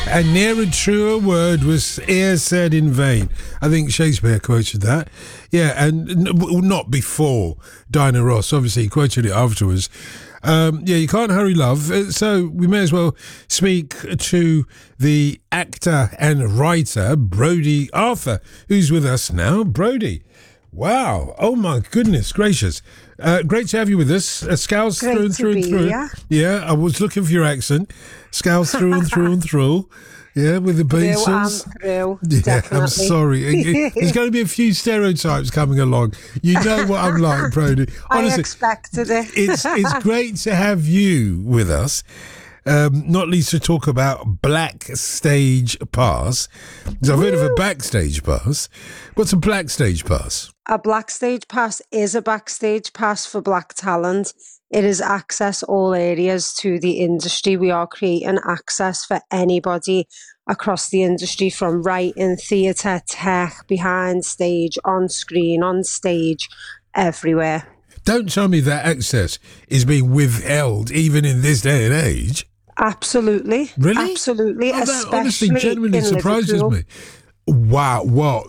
And ne'er a truer word was e'er said in vain. I think Shakespeare quoted that. Yeah, and not before Diana Ross. Obviously, he quoted it afterwards. Yeah, you can't hurry love. So we may as well speak to the actor and writer, Brodie Arthur, who's with us now. Brodie, wow. Oh, my goodness gracious. Great to have you with us. Scales through and through and through. Yeah, I was looking for your accent. Scales through and through and through. Yeah, with the Beatles. Yeah, definitely. I'm sorry. There's going to be a few stereotypes coming along. You know what I'm like, Brodie. Honestly, I expected it. It's great to have you with us. Not least to talk about Black Stage Pass. Because I've heard of a backstage pass. What's a Black Stage Pass? A Black Stage Pass is a backstage pass for black talent. It is access all areas to the industry. We are creating access for anybody across the industry, from writing, theatre, tech, behind stage, on screen, on stage, everywhere. Don't tell me that access is being withheld even in this day and age. Absolutely. Really? Absolutely. Oh, that honestly genuinely surprises me. Wow. Well,